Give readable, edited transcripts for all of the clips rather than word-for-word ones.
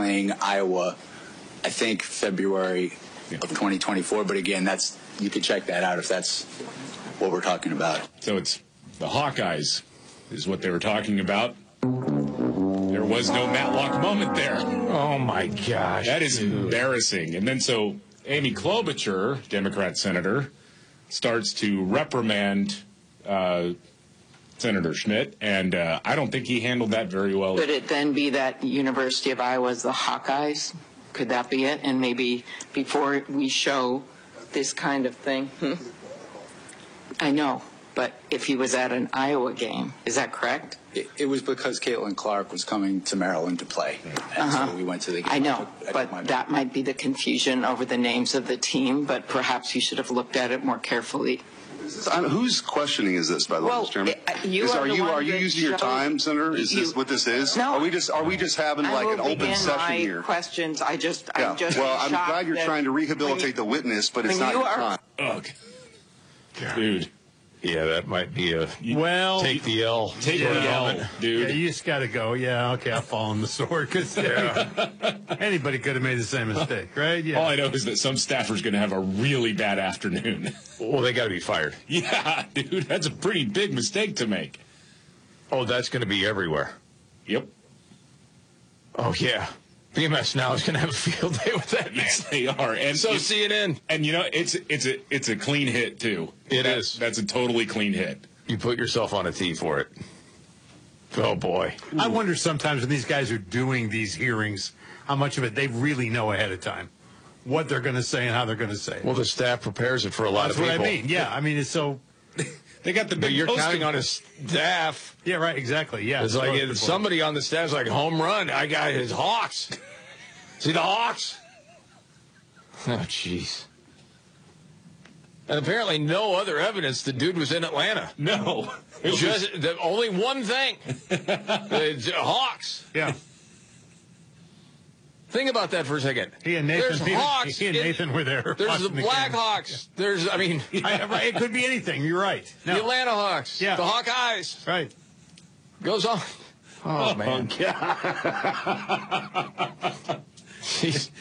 playing Iowa, I think February of 2024. But again, you could check that out if that's what we're talking about. So it's the Hawkeyes is what they were talking about. There was no Matlock moment there. Oh, my gosh. That is embarrassing. And then so Amy Klobuchar, Democrat senator, starts to reprimand Senator Schmidt, and I don't think he handled that very well. Could it then be that University of Iowa is the Hawkeyes? Could that be it? And maybe before we show this kind of thing, I know, but if he was at an Iowa game, is that correct? It was because Caitlin Clark was coming to Maryland to play, and so we went to the game. I know, but that might be the confusion over the names of the team, but perhaps you should have looked at it more carefully. Whose questioning is this, by the way, Mr. Chairman? Are you using your time, Senator? Is this what this is? No. Are we just having like an open session here? Questions. I'm just. Well, I'm glad you're trying to rehabilitate the witness, but it's not your time. Ugh. Dude. Yeah, that might be take the L. Take the L, dude. Yeah, you just got to go. Yeah, okay, I'll fall on the sword because anybody could have made the same mistake, right? Yeah. All I know is that some staffer's going to have a really bad afternoon. Well, they got to be fired. Yeah, dude, that's a pretty big mistake to make. Oh, that's going to be everywhere. Yep. Oh, yeah. BMS now is going to have a field day with that. Yes, they are. And so CNN. And you know, it's a clean hit too. It is. That's a totally clean hit. You put yourself on a tee for it. Oh boy. I wonder sometimes when these guys are doing these hearings, how much of it they really know ahead of time, what they're going to say and how they're going to say it. Well, the staff prepares it for a lot of people. That's what I mean. Yeah, I mean it's so. They got the big. But you're counting on his staff. Yeah, right. Exactly. Yeah. It's like somebody on the staff's like home run. I got his Hawks. See the Hawks? Oh, jeez. And apparently no other evidence the dude was in Atlanta. No. Just only one thing. The Hawks. Yeah. Think about that for a second. He and Nathan, there's Hawks. He and Nathan were there. There's the Black Hawks. There's, it could be anything. You're right. No. The Atlanta Hawks. Yeah. The Hawkeyes. Right. Goes on. Oh man. Is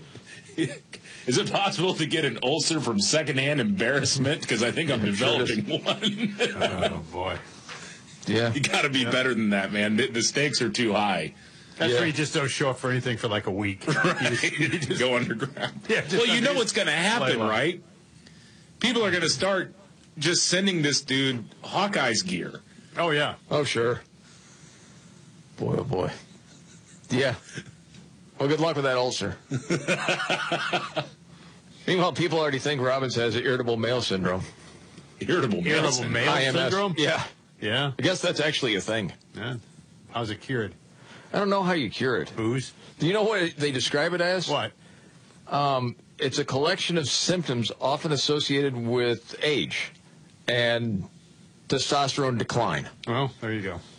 it possible to get an ulcer from secondhand embarrassment? Because I think I'm developing one. Oh, boy. Yeah. You got to be better than that, man. The stakes are too high. That's where you just don't show up for anything for like a week. Right. You just go underground. Yeah, well, you know what's going to happen, right? People are going to start just sending this dude Hawkeyes gear. Oh, yeah. Oh, sure. Boy, oh, boy. Yeah. Well, good luck with that ulcer. Meanwhile, people already think Robbins has irritable male syndrome. Irritable male syndrome? Yeah. Yeah. I guess that's actually a thing. Yeah. How's it cured? I don't know how you cure it. Booze? Do you know what they describe it as? What? It's a collection of symptoms often associated with age and testosterone decline. Well, there you go.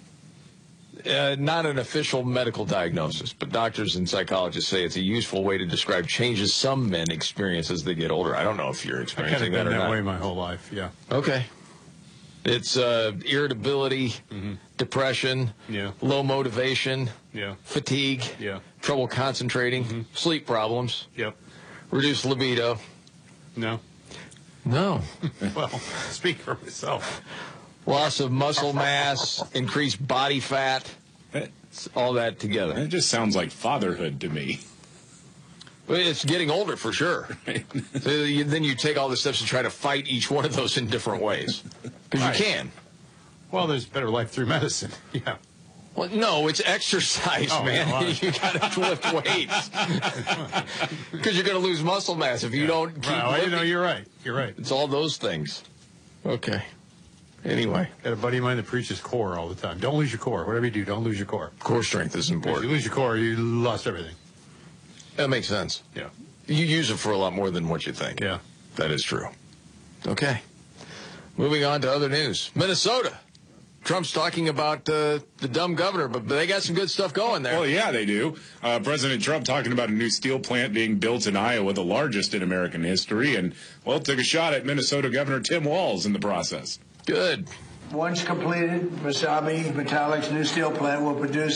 Not an official medical diagnosis, but doctors and psychologists say it's a useful way to describe changes some men experience as they get older. I don't know if you're experiencing that or not. I've kind of been that way my whole life, yeah. Okay. It's irritability, depression, low motivation, fatigue, trouble concentrating, sleep problems, reduced libido. No. Well, speak for myself. Loss of muscle mass, increased body fat, all that together. It just sounds like fatherhood to me. Well, it's getting older for sure. Right. So then you take all the steps to try to fight each one of those in different ways. Because you can. Well, there's better life through medicine. Yeah. Well, no, it's exercise, man. No, you got to lift weights. Because you're going to lose muscle mass if you don't keep lifting. No, you're right. You're right. It's all those things. Okay. Anyway. Got a buddy of mine that preaches core all the time. Don't lose your core. Whatever you do, don't lose your core. Core strength is important. If you lose your core, you lost everything. That makes sense. Yeah. You use it for a lot more than what you think. Yeah. That is true. Okay. Moving on to other news. Minnesota. Trump's talking about the dumb governor, but they got some good stuff going there. Well, yeah, they do. President Trump talking about a new steel plant being built in Iowa, the largest in American history, and, well, took a shot at Minnesota Governor Tim Walz in the process. Good. Once completed, Wasabi Metallic's new steel plant will produce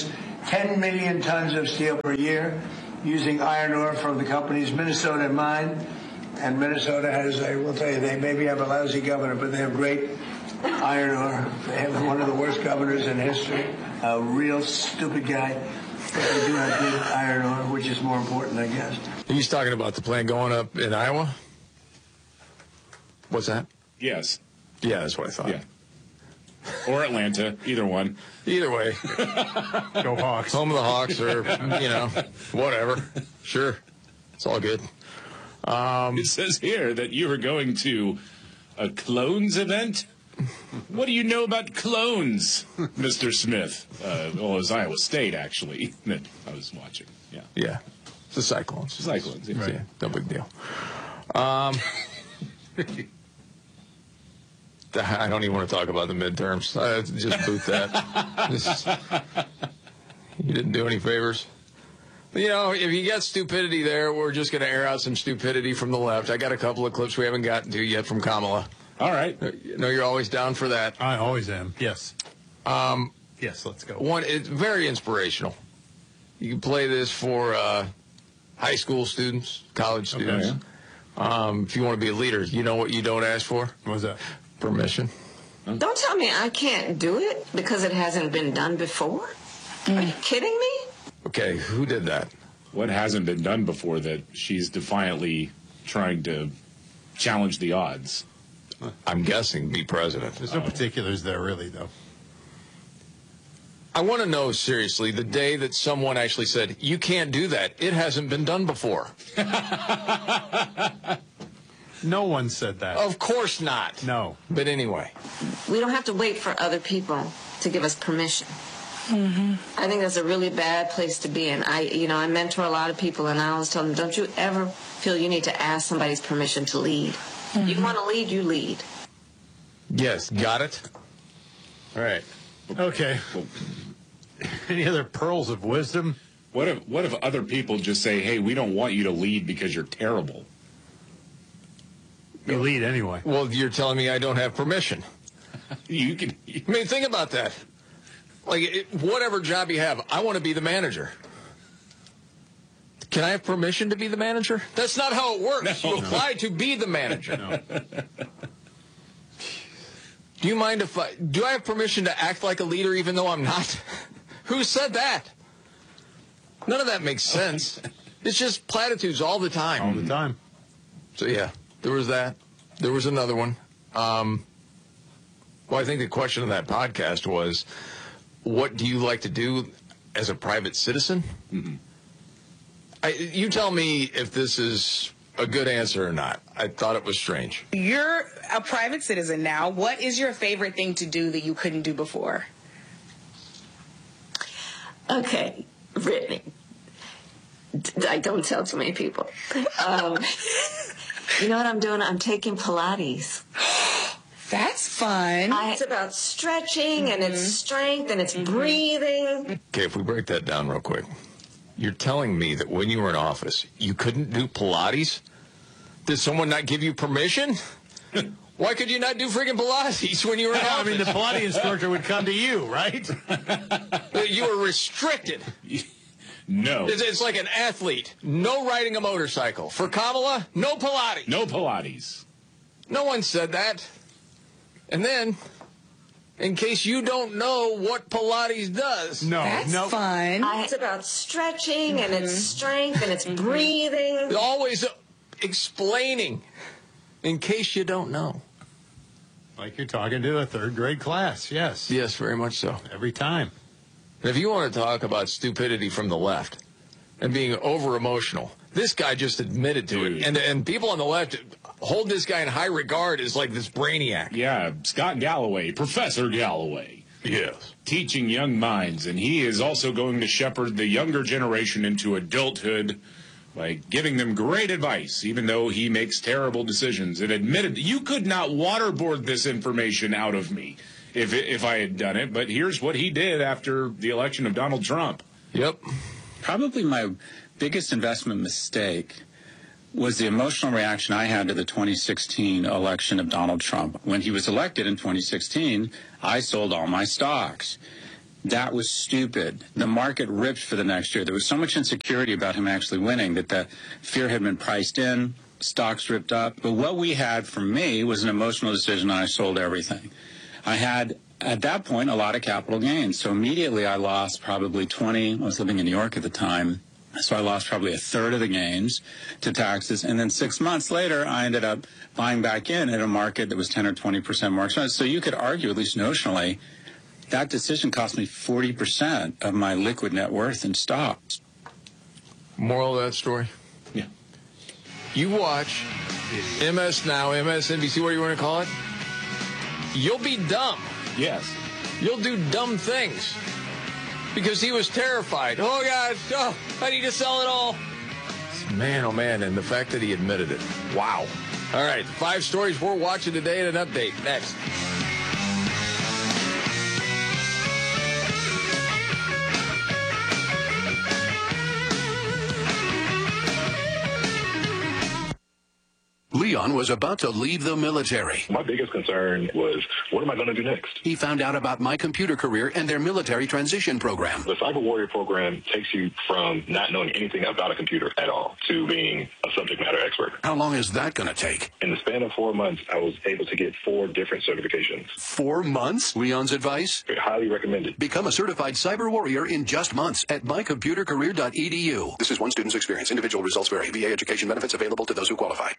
10 million tons of steel per year using iron ore from the company's Minnesota mine. And Minnesota has, I will tell you, they maybe have a lousy governor, but they have great iron ore. They have one of the worst governors in history, a real stupid guy. But they do have good iron ore, which is more important, I guess. He's talking about the plant going up in Iowa? What's that? Yes. Yeah, that's what I thought. Yeah. Or Atlanta, either one. Either way. Go Hawks. Home of the Hawks or, whatever. Sure. It's all good. It says here that you were going to a clones event. What do you know about clones, Mr. Smith? Well, it was Iowa State, actually, that I was watching. Yeah. Yeah. It's the Cyclones. Cyclones, yeah. Right. Yeah, no big deal. I don't even want to talk about the midterms. Just boot that. You didn't do any favors. If you got stupidity there, we're just going to air out some stupidity from the left. I got a couple of clips we haven't gotten to yet from Kamala. All right. You're always down for that. I always am. Yes. Yes, let's go. It's very inspirational. You can play this for high school students, college students. Okay, yeah. If you want to be a leader, you know what you don't ask for? What's that? Permission. Don't tell me I can't do it because it hasn't been done before. Are you kidding me? Okay, who did that? What hasn't been done before that she's defiantly trying to challenge the odds? I'm guessing be president. There's no particulars there, really, though. I want to know, seriously, the day that someone actually said, you can't do that. It hasn't been done before. No one said that. Of course not. No. But anyway. We don't have to wait for other people to give us permission. Mm-hmm. I think that's a really bad place to be in. I mentor a lot of people, and I always tell them, don't you ever feel you need to ask somebody's permission to lead. Mm-hmm. You want to lead, you lead. Yes, got it? All right. Okay. Any other pearls of wisdom? What if other people just say, hey, we don't want you to lead because you're terrible? You lead anyway. Well, you're telling me I don't have permission. You can. I mean, think about that. Like, whatever job you have, I want to be the manager. Can I have permission to be the manager? That's not how it works. You apply to be the manager. No. Do you mind do I have permission to act like a leader even though I'm not? Who said that? None of that makes sense. It's just platitudes all the time. All the time. So, yeah, there was that. There was another one. Well, I think the question of that podcast was, what do you like to do as a private citizen? Mm-hmm. You tell me if this is a good answer or not. I thought it was strange. You're a private citizen now. What is your favorite thing to do that you couldn't do before? Okay, Brittany. I don't tell too many people. You know what I'm doing? I'm taking Pilates. That's fun. It's about stretching, and it's strength, and it's breathing. Okay, if we break that down real quick. You're telling me that when you were in office, you couldn't do Pilates? Did someone not give you permission? Why could you not do friggin' Pilates when you were in office? I mean, the Pilates instructor would come to you, right? You were restricted. No. It's like an athlete. No riding a motorcycle. For Kamala, no Pilates. No Pilates. No one said that. And then, in case you don't know what Pilates does. That's fun. It's about stretching, and it's strength, and it's breathing. Always explaining, in case you don't know. Like you're talking to a third grade class, yes. Yes, very much so. Every time. And if you want to talk about stupidity from the left and being over-emotional, this guy just admitted to it. And people on the left hold this guy in high regard as like this brainiac. Yeah, Scott Galloway, Professor Galloway. Yes. Teaching young minds, and he is also going to shepherd the younger generation into adulthood by giving them great advice, even though he makes terrible decisions. And admitted you could not waterboard this information out of me if I had done it. But here's what he did after the election of Donald Trump. Yep. Probably my biggest investment mistake was the emotional reaction I had to the 2016 election of Donald Trump. When he was elected in 2016, I sold all my stocks. that was stupid. The market ripped for the next year. There was so much insecurity about him actually winning that the fear had been priced in, stocks ripped up. But what we had for me was an emotional decision, and I sold everything. I had, at that point, a lot of capital gains. So immediately I lost probably 20. I was living in New York at the time. So I lost probably a third of the gains to taxes. And then 6 months later, I ended up buying back in at a market that was 10 or 20% more expensive. So you could argue, at least notionally, that decision cost me 40% of my liquid net worth in stocks. Moral of that story? Yeah. You watch MS Now, MSNBC, what do you want to call it? You'll be dumb. Yes. You'll do dumb things. Because he was terrified. Oh, God, oh, I need to sell it all. Man, oh, man, and the fact that he admitted it. Wow. All right, 5 stories we're watching today and an update. Next. Leon was about to leave the military. My biggest concern was, what am I going to do next? He found out about My Computer Career and their military transition program. The Cyber Warrior program takes you from not knowing anything about a computer at all to being a subject matter expert. How long is that going to take? In the span of 4 months, I was able to get 4 different certifications. 4 months? Leon's advice? Highly recommended. Become a certified cyber warrior in just months at mycomputercareer.edu. This is one student's experience. Individual results vary. VA education benefits available to those who qualify.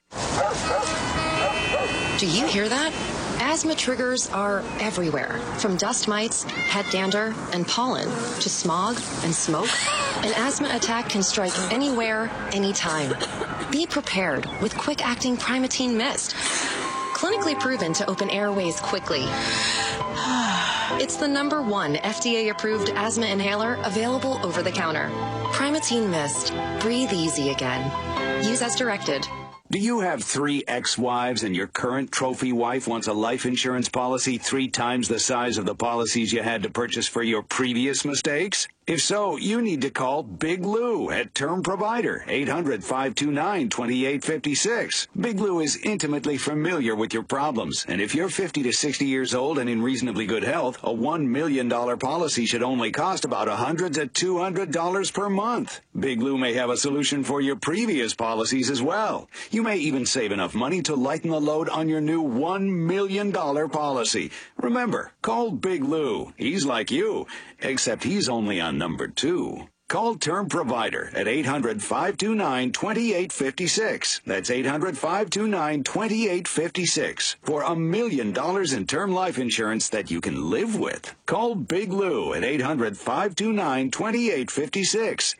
Do you hear that? Asthma triggers are everywhere, from dust mites, head dander, and pollen, to smog and smoke. An asthma attack can strike anywhere, anytime. Be prepared with quick-acting Primatene Mist. Clinically proven to open airways quickly. It's the #1 FDA-approved asthma inhaler available over the counter. Primatene Mist. Breathe easy again. Use as directed. Do you have 3 ex-wives and your current trophy wife wants a life insurance policy 3 times the size of the policies you had to purchase for your previous mistakes? If so, you need to call Big Lou at Term Provider, 800-529-2856. Big Lou is intimately familiar with your problems, and if you're 50 to 60 years old and in reasonably good health, a $1 million policy should only cost about $100 to $200 per month. Big Lou may have a solution for your previous policies as well. You may even save enough money to lighten the load on your new $1 million policy. Remember, call Big Lou. He's like you, except he's only on number 2. Call Term Provider at 800-529-2856. That's 800-529-2856 for $1 million in term life insurance that you can live with. Call Big Lou at 800-529-2856.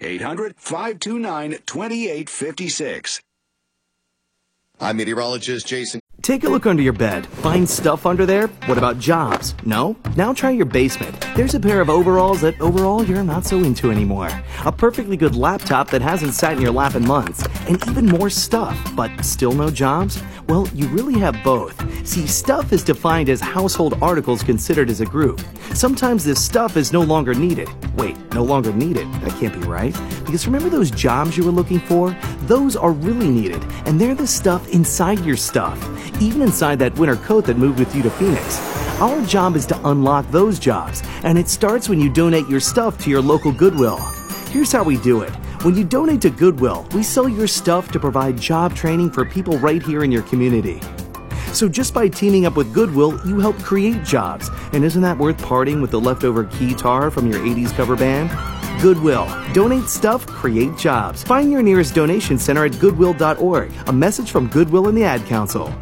800-529-2856. I'm meteorologist Jason. Take a look under your bed. Find stuff under there? What about jobs? No? Now try your basement. There's a pair of overalls that overall you're not so into anymore. A perfectly good laptop that hasn't sat in your lap in months. And even more stuff, but still no jobs? Well, you really have both. See, stuff is defined as household articles considered as a group. Sometimes this stuff is no longer needed. Wait, no longer needed? That can't be right. Because remember those jobs you were looking for? Those are really needed, and they're the stuff inside your stuff. Even inside that winter coat that moved with you to Phoenix. Our job is to unlock those jobs, and it starts when you donate your stuff to your local Goodwill. Here's how we do it. When you donate to Goodwill, we sell your stuff to provide job training for people right here in your community. So just by teaming up with Goodwill, you help create jobs. And isn't that worth parting with the leftover keytar from your 80s cover band? Goodwill. Donate stuff, create jobs. Find your nearest donation center at goodwill.org. A message from Goodwill and the Ad Council.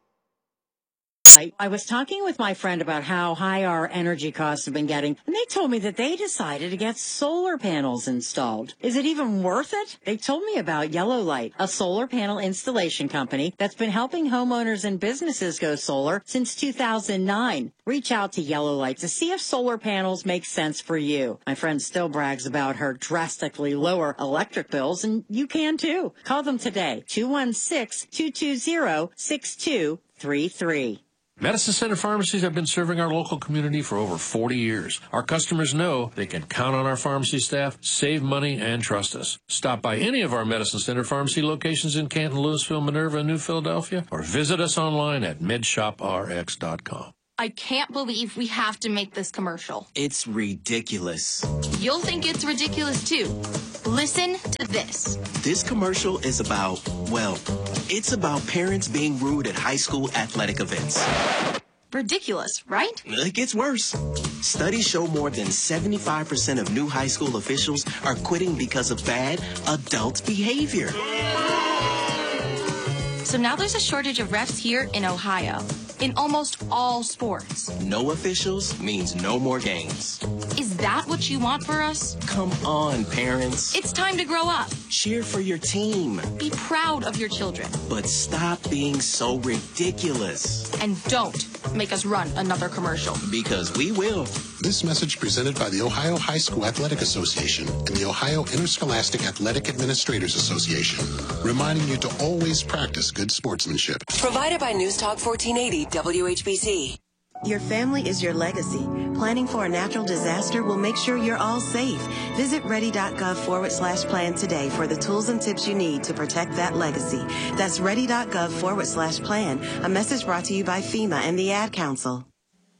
I was talking with my friend about how high our energy costs have been getting, and they told me that they decided to get solar panels installed. Is it even worth it? They told me about Yellow Light, a solar panel installation company that's been helping homeowners and businesses go solar since 2009. Reach out to Yellow Light to see if solar panels make sense for you. My friend still brags about her drastically lower electric bills, and you can too. Call them today, 216-220-6233. Medicine Center pharmacies have been serving our local community for over 40 years. Our customers know they can count on our pharmacy staff, save money, and trust us. Stop by any of our Medicine Center pharmacy locations in Canton, Louisville, Minerva, and New Philadelphia, or visit us online at medshoprx.com. I can't believe we have to make this commercial. It's ridiculous. You'll think it's ridiculous too. Listen to this. This commercial is about, well, it's about parents being rude at high school athletic events. Ridiculous, right? It gets worse. Studies show more than 75% of new high school officials are quitting because of bad adult behavior. So now there's a shortage of refs here in Ohio, in almost all sports. No officials means no more games. Is that what you want for us? Come on, parents. It's time to grow up. Cheer for your team. Be proud of your children. But stop being so ridiculous. And don't make us run another commercial. Because we will. This message presented by the Ohio High School Athletic Association and the Ohio Interscholastic Athletic Administrators Association, reminding you to always practice good sportsmanship. Provided by News Talk 1480 WHBC. Your family is your legacy. Planning for a natural disaster will make sure you're all safe. Visit ready.gov/plan today for the tools and tips you need to protect that legacy. That's ready.gov/plan. A message brought to you by FEMA and the Ad Council.